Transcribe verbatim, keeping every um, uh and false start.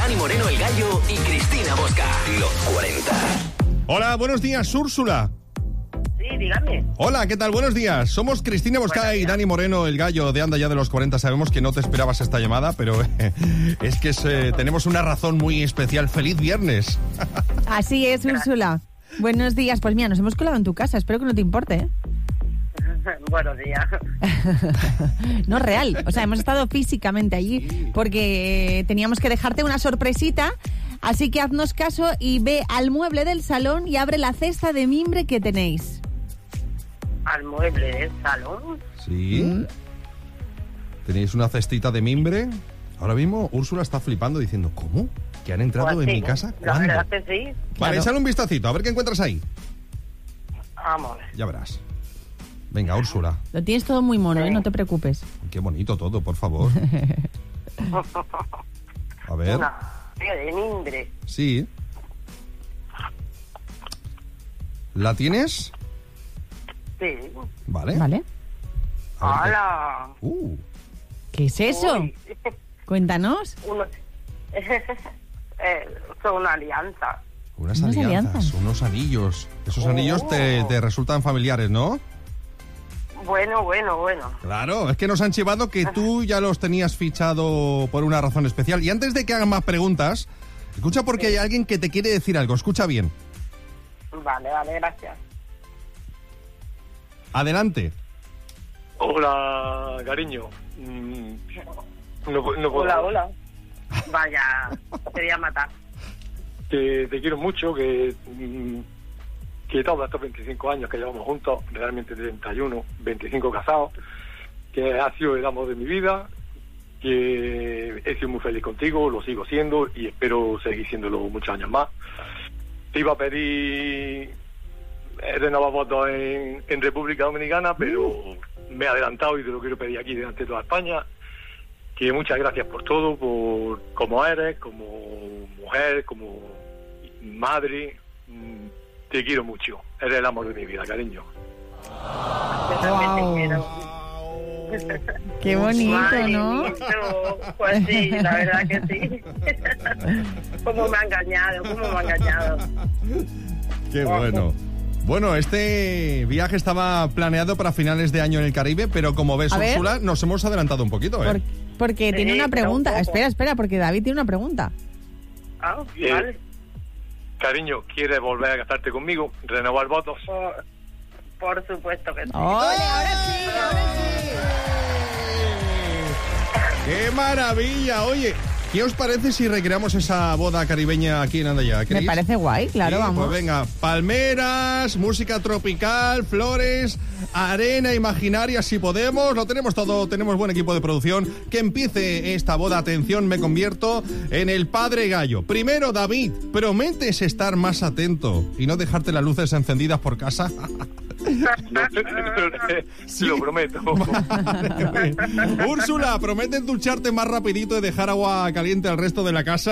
Dani Moreno, El Gallo y Cristina Bosca. Los cuarenta. Hola, buenos días, Úrsula. Sí, dígame. Hola, ¿qué tal? Buenos días. Somos Cristina Bosca y Dani Moreno, El Gallo de Anda Ya de los cuarenta. Sabemos que no te esperabas esta llamada, pero eh, es que es, eh, tenemos una razón muy especial. ¡Feliz viernes! Así es, Úrsula. Buenos días. Pues mira, nos hemos colado en tu casa. Espero que no te importe, ¿eh? Buenos días. No, real. O sea, hemos estado físicamente allí porque teníamos que dejarte una sorpresita. Así que haznos caso y ve al mueble del salón y abre la cesta de mimbre que tenéis. ¿Al mueble del salón? Sí. ¿Mm? ¿Tenéis una cestita de mimbre? Ahora mismo Úrsula está flipando diciendo, ¿cómo? ¿Que han entrado Pues en sí, mi casa? la ¿Cuándo? verdad que sí. Vale, Claro. sale un vistacito, a ver qué encuentras ahí. Vamos. Ya verás. Venga, Úrsula. Lo tienes todo muy mono, ¿eh? No te preocupes. Qué bonito todo, por favor. A ver. Una tía de mimbre. Sí. ¿La tienes? Sí. Vale. ¿Vale? A ver qué- ¡Hala! Uh, ¿Qué es eso? Uy. Cuéntanos. Uno... eh, son una alianza. unas Unas alianzas, alianzas. unos anillos. Esos Oh. anillos te, te resultan familiares, ¿no? Bueno, bueno, bueno. Claro, es que nos han chivado que tú ya los tenías fichado por una razón especial. Y antes de que hagan más preguntas, escucha porque hay alguien que te quiere decir algo. Escucha bien. Vale, vale, gracias. Adelante. Hola, cariño. Mm, No, pu- no puedo. Hola, hola. Vaya, te voy a matar. Que te quiero mucho, que, mm, que todos estos veinticinco años que llevamos juntos, realmente treinta y uno, veinticinco casados, que ha sido el amor de mi vida, que he sido muy feliz contigo, lo sigo siendo y espero seguir siéndolo muchos años más. Te iba a pedir renovar votos en, en República Dominicana, pero me he adelantado y te lo quiero pedir aquí delante de toda España. Que muchas gracias por todo, por como eres, como mujer, como madre. Mm, Te quiero mucho. Eres el amor de mi vida, cariño. Yo también te Guau. quiero. Qué bonito, Madre ¿no? mía, pues sí, la verdad que sí. Cómo me ha engañado, cómo me ha engañado. Qué bueno. Bueno, este viaje estaba planeado para finales de año en el Caribe, pero como ves, A ver. Úrsula, nos hemos adelantado un poquito, ¿eh? Por- porque Sí, tiene una pregunta. tampoco. Espera, espera, porque David tiene una pregunta. Ah, Eh, vale. Cariño, ¿quieres volver a casarte conmigo? ¿Renovar votos? Por, por supuesto que sí. ¡Ole, ahora sí, ahora ¡Qué maravilla! Oye, ¿qué os parece si recreamos esa boda caribeña aquí en Andaya? sí! Me parece guay, claro, Sí, vamos. Pues venga, palmeras, música tropical, flores, arena imaginaria, si podemos, lo tenemos todo, tenemos buen equipo de producción. Que empiece esta boda, atención, me convierto en el padre gallo. Primero, David, ¿prometes estar más atento y no dejarte las luces encendidas por casa? Lo prometo. Úrsula, ¿prometes ducharte más rapidito y dejar agua caliente al resto de la casa?